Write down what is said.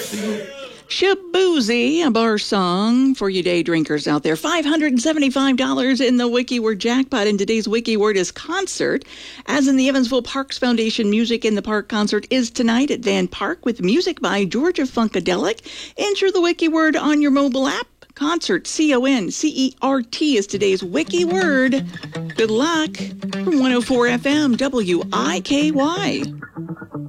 Shaboozy, a bar song for you day drinkers out there. $575 in the Wiki Word jackpot, and today's Wiki Word is concert. As in the Evansville Parks Foundation Music in the Park concert is tonight at Van Park with music by Georgia Funkadelic. Enter the Wiki Word on your mobile app. Concert, C-O-N-C-E-R-T, is today's Wiki Word. Good luck from 104 FM WIKY.